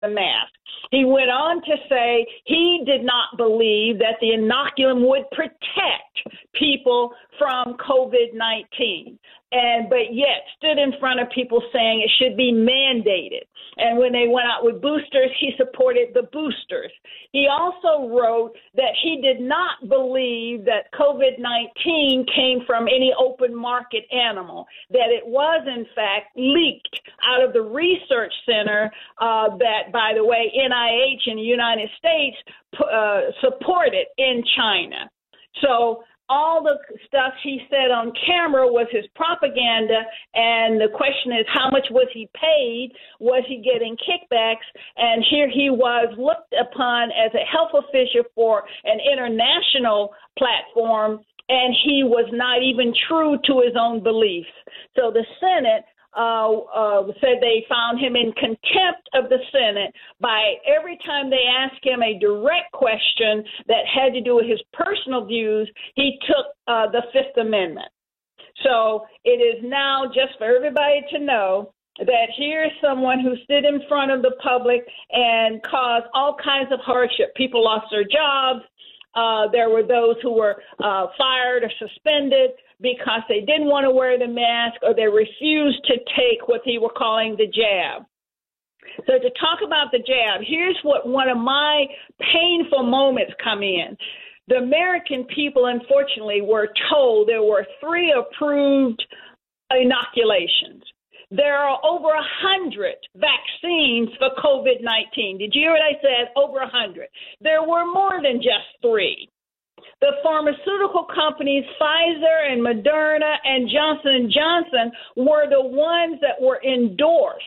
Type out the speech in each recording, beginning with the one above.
the mask. He went on to say he did not believe that the inoculum would protect people from COVID-19. But yet stood in front of people saying it should be mandated. And when they went out with boosters, he supported the boosters. He also wrote that he did not believe that COVID-19 came from any open market animal, that it was, in fact, leaked out of the research center that, by the way, NIH in the United States supported in China. So all the stuff he said on camera was his propaganda, and the question is, how much was he paid? Was he getting kickbacks? And here he was looked upon as a health official for an international platform, and he was not even true to his own beliefs. So the Senate said they found him in contempt of the Senate by every time they asked him a direct question that had to do with his personal views, he took the Fifth Amendment. So it is now, just for everybody to know, that here's someone who stood in front of the public and caused all kinds of hardship. People lost their jobs. There were those who were fired or suspended because they didn't want to wear the mask or they refused to take what they were calling the jab. So to talk about the jab, here's what one of my painful moments come in. The American people, unfortunately, were told there were 3 approved inoculations. There are over 100 vaccines for COVID-19. Did you hear what I said? Over 100. There were more than just 3. The pharmaceutical companies, Pfizer and Moderna and Johnson & Johnson, were the ones that were endorsed.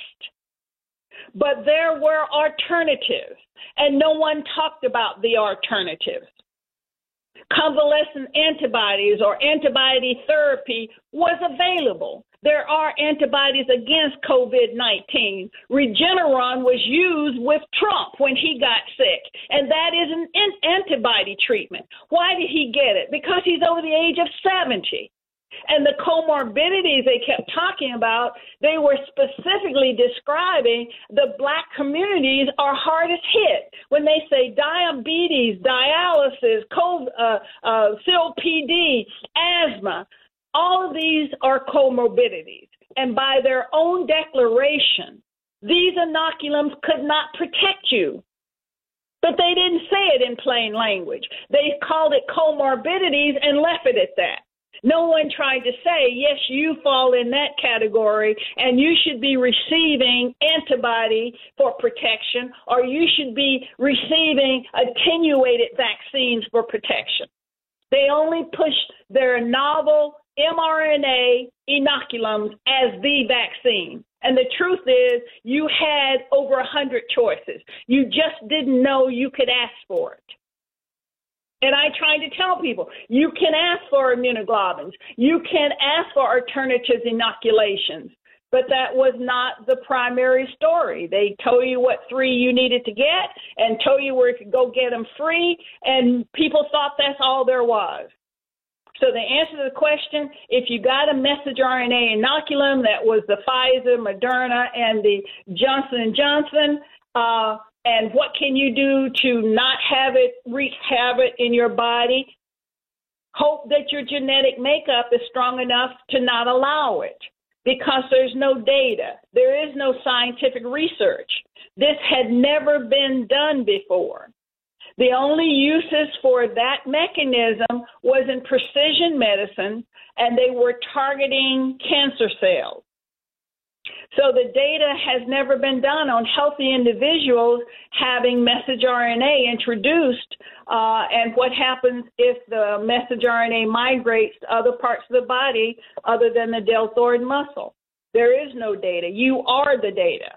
But there were alternatives, and no one talked about the alternatives. Convalescent antibodies or antibody therapy was available. There are antibodies against COVID-19. Regeneron was used with Trump when he got sick, and that is an antibody treatment. Why did he get it? Because he's over the age of 70. And the comorbidities they kept talking about, they were specifically describing the Black communities are hardest hit. When they say diabetes, dialysis, COPD, asthma, all of these are comorbidities. And by their own declaration, these inoculums could not protect you. But they didn't say it in plain language. They called it comorbidities and left it at that. No one tried to say, yes, you fall in that category and you should be receiving antibody for protection, or you should be receiving attenuated vaccines for protection. They only pushed their novel mRNA inoculums as the vaccine. And the truth is, you had over 100 choices. You just didn't know you could ask for it. And I try to tell people, you can ask for immunoglobulins. You can ask for alternative inoculations. But that was not the primary story. They told you what 3 you needed to get and told you where you could go get them free, and people thought that's all there was. So the answer to the question, if you got a messenger RNA inoculum that was the Pfizer, Moderna, and the Johnson & Johnson, and what can you do to not have it wreak havoc in your body? Hope that your genetic makeup is strong enough to not allow it, because there's no data. There is no scientific research. This had never been done before. The only uses for that mechanism was in precision medicine, and they were targeting cancer cells. So the data has never been done on healthy individuals having messenger RNA introduced, and what happens if the messenger RNA migrates to other parts of the body other than the deltoid muscle. There is no data. You are the data.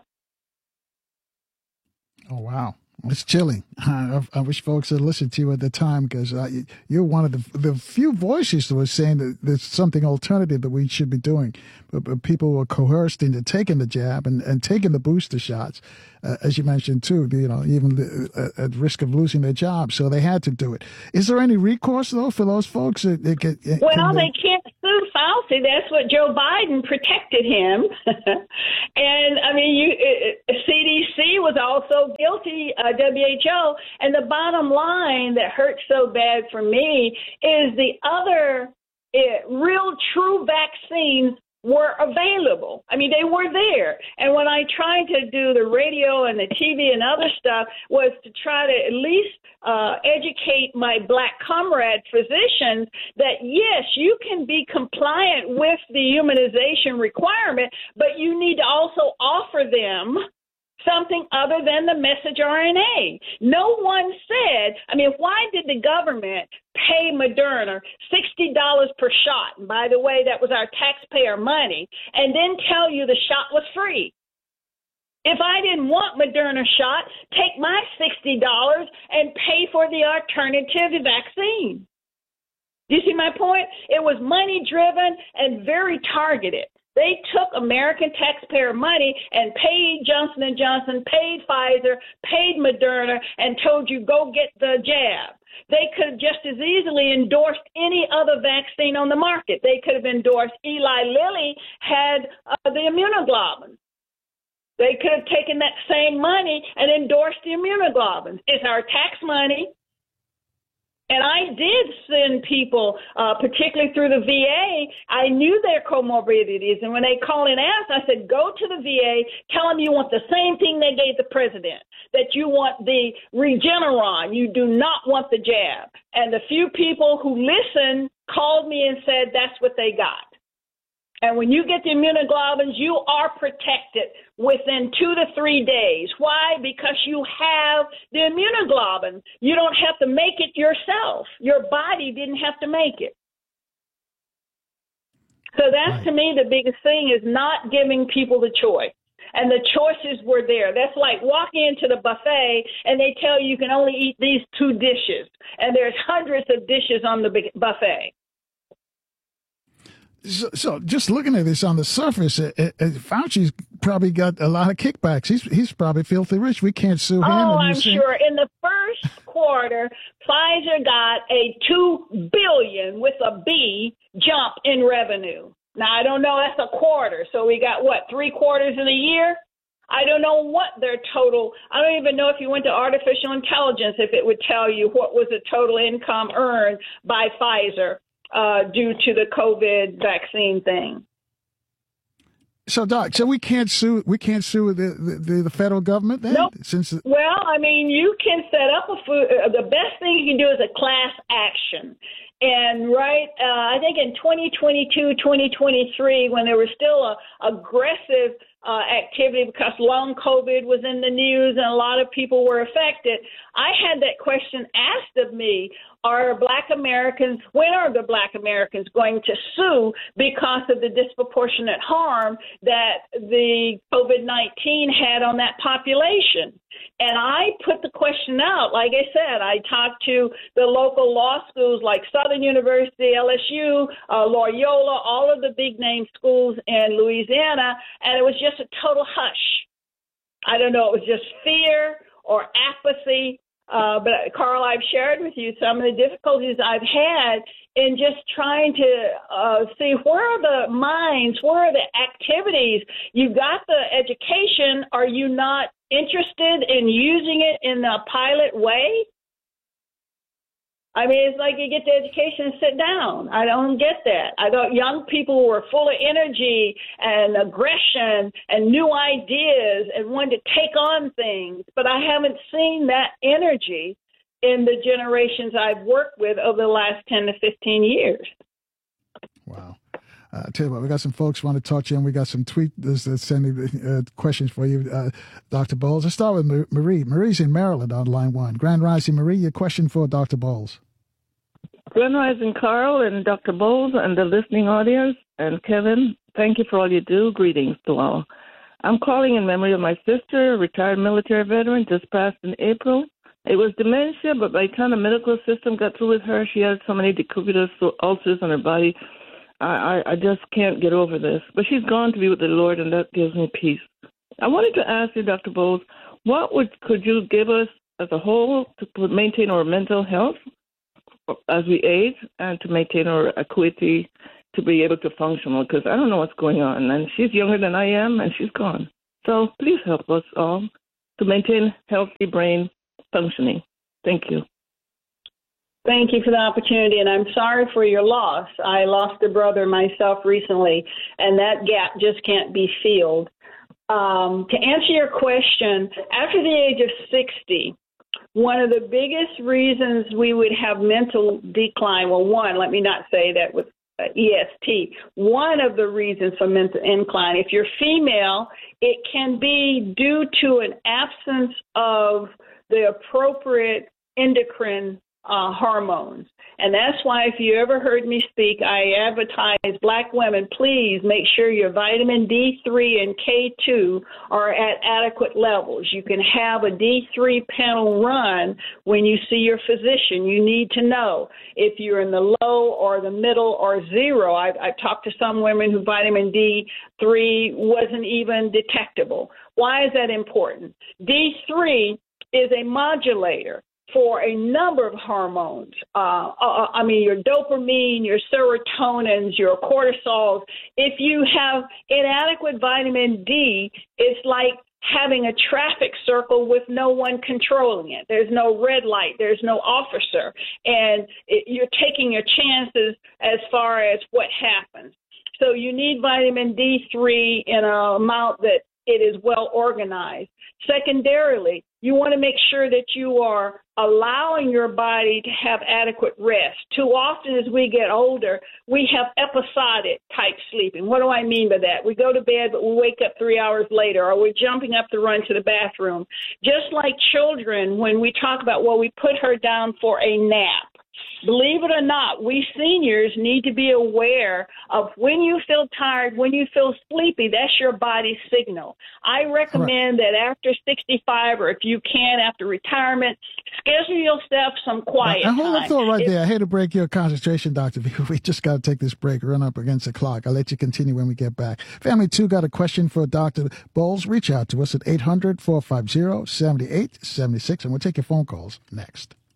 Oh, wow. It's chilling. I wish folks had listened to you at the time, because you're one of the few voices that was saying that there's something alternative that we should be doing. But people were coerced into taking the jab and taking the booster shots, as you mentioned, too, even at risk of losing their job. So they had to do it. Is there any recourse, though, for those folks? They can't sued Fauci. That's what Joe Biden protected him. And I mean, CDC was also guilty, WHO. And the bottom line that hurts so bad for me is the other real true vaccines were available. I mean, they were there. And when I tried to do the radio and the TV and other stuff was to try to at least educate my black comrade physicians that, yes, you can be compliant with the immunization requirement, but you need to also offer them something other than the messenger RNA. No one said, I mean, why did the government pay Moderna $60 per shot? And by the way, that was our taxpayer money, and then tell you the shot was free. If I didn't want Moderna shot, take my $60 and pay for the alternative vaccine. Do you see my point? It was money driven and very targeted. They took American taxpayer money and paid Johnson & Johnson, paid Pfizer, paid Moderna, and told you, go get the jab. They could have just as easily endorsed any other vaccine on the market. They could have endorsed Eli Lilly had the immunoglobulin. They could have taken that same money and endorsed the immunoglobulins. It's our tax money. And I did send people, particularly through the VA, I knew their comorbidities. And when they called and asked, I said, go to the VA, tell them you want the same thing they gave the president, that you want the Regeneron, you do not want the jab. And the few people who listened called me and said that's what they got. And when you get the immunoglobulins, you are protected within 2 to 3 days. Why? Because you have the immunoglobulin. You don't have to make it yourself. Your body didn't have to make it. So that's, to me, the biggest thing is not giving people the choice. And the choices were there. That's like walking into the buffet and they tell you can only eat these 2 dishes. And there's hundreds of dishes on the buffet. So just looking at this on the surface, Fauci's probably got a lot of kickbacks. He's probably filthy rich. We can't sue him. Oh, I'm sure. In the first quarter, Pfizer got a $2 billion with a B jump in revenue. Now, I don't know. That's a quarter. So we got, 3 quarters in a year? I don't know what their total, I don't even know if you went to artificial intelligence, if it would tell you what was the total income earned by Pfizer due to the COVID vaccine thing. So, Doc, so we can't sue the federal government then? Nope. Since well, I mean, you can set up the best thing you can do is a class action. And I think in 2022, 2023, when there was still aggressive activity because long COVID was in the news and a lot of people were affected, I had that question asked of me, when are the Black Americans going to sue because of the disproportionate harm that the COVID-19 had on that population? And I put the question out. Like I said, I talked to the local law schools like Southern University, LSU, Loyola, all of the big name schools in Louisiana, and it was just a total hush. I don't know, it was just fear or apathy. But, Carl, I've shared with you some of the difficulties I've had in just trying to see where are the minds, where are the activities. You got the education. Are you not interested in using it in a pilot way? I mean, it's like you get the education and sit down. I don't get that. I thought young people were full of energy and aggression and new ideas and wanted to take on things. But I haven't seen that energy in the generations I've worked with over the last 10 to 15 years. Wow. I tell you what, we got some folks want to talk to you, and we got some tweets sending questions for you, Dr. Bowles. Let's start with Marie. Marie's in Maryland on line 1. Grand Rising, Marie, your question for Dr. Bowles. Grand Rising, Carl and Dr. Bowles and the listening audience. And Kevin, thank you for all you do. Greetings to all. I'm calling in memory of my sister, a retired military veteran, just passed in April. It was dementia, but by the time the medical system got through with her, she had so many decubitus ulcers on her body. I just can't get over this. But she's gone to be with the Lord, and that gives me peace. I wanted to ask you, Dr. Bowles, could you give us as a whole to maintain our mental health as we age and to maintain our acuity to be able to function, because I don't know what's going on. And she's younger than I am, and she's gone. So please help us all to maintain healthy brain functioning. Thank you. Thank you for the opportunity, and I'm sorry for your loss. I lost a brother myself recently, and that gap just can't be filled. To answer your question, after the age of 60, one of the biggest reasons we would have mental decline, well, one, let me not say that with EST, one of the reasons for mental incline, if you're female, it can be due to an absence of the appropriate endocrine hormones. And that's why if you ever heard me speak, I advertise Black women, please make sure your vitamin D3 and K2 are at adequate levels. You can have a D3 panel run when you see your physician. You need to know if you're in the low or the middle or zero. I've talked to some women who vitamin D3 wasn't even detectable. Why is that important? D3 is a modulator for a number of hormones. Your dopamine, your serotonins, your cortisols. If you have inadequate vitamin D, it's like having a traffic circle with no one controlling it. There's no red light. There's no officer. And you're taking your chances as far as what happens. So you need vitamin D3 in an amount that it is well organized. Secondarily, you want to make sure that you are allowing your body to have adequate rest. Too often as we get older, we have episodic type sleeping. What do I mean by that? We go to bed, but we wake up 3 hours later, or we're jumping up to run to the bathroom. Just like children, when we talk about, well, we put her down for a nap. Believe it or not, we seniors need to be aware of when you feel tired, when you feel sleepy, that's your body's signal. I recommend that after 65, or if you can, after retirement, schedule yourself some quiet time. Hold that thought right there. I hate to break your concentration, Doctor. We just got to take this break, run up against the clock. I'll let you continue when we get back. Family 2 got a question for Dr. Bowles. Reach out to us at 800-450-7876, and we'll take your phone calls next.